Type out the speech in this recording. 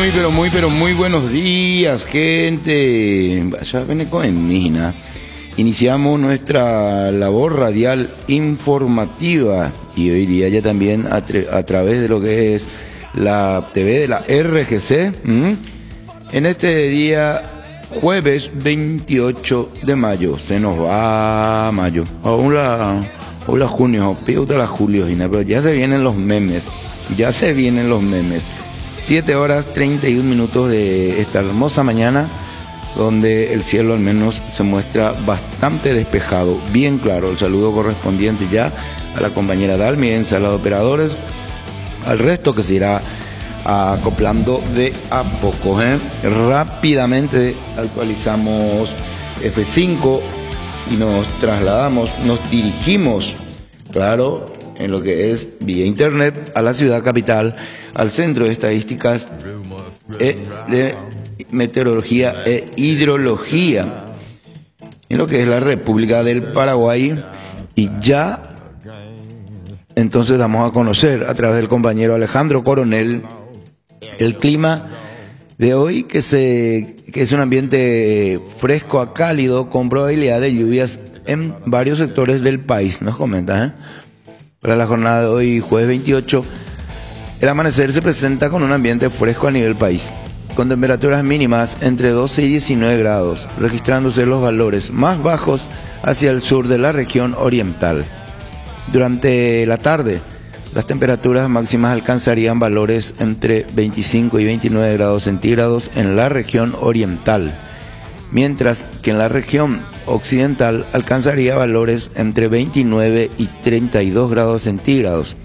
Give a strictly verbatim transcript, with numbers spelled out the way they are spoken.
Muy, pero muy, pero muy buenos días, gente. Vaya, ven con Nina. Iniciamos nuestra labor radial informativa y hoy día ya también a, a través de lo que es la T V de la R G C. ¿m? En este día, jueves veintiocho de mayo, se nos va mayo. Hola, hola junio, piuta la julio, pero ya se vienen los memes, ya se vienen los memes. siete horas treinta y un minutos de esta hermosa mañana, donde el cielo al menos se muestra bastante despejado, bien claro. El saludo correspondiente ya a la compañera Dalmi en sala de operadores, al resto que se irá acoplando de a poco. ¿eh? Rápidamente actualizamos F cinco y nos trasladamos, nos dirigimos, claro, en lo que es vía internet a la ciudad capital, al Centro de Estadísticas e de Meteorología e Hidrología, en lo que es la República del Paraguay, y ya entonces damos a conocer a través del compañero Alejandro Coronel el clima de hoy, que, se, que es un ambiente fresco a cálido con probabilidad de lluvias en varios sectores del país. Nos comenta, ¿eh? Para la jornada de hoy, jueves veintiocho, el amanecer se presenta con un ambiente fresco a nivel país, con temperaturas mínimas entre doce y diecinueve grados, registrándose los valores más bajos hacia el sur de la región oriental. Durante la tarde, las temperaturas máximas alcanzarían valores entre veinticinco y veintinueve grados centígrados en la región oriental, mientras que en la región occidental alcanzaría valores entre veintinueve y treinta y dos grados centígrados.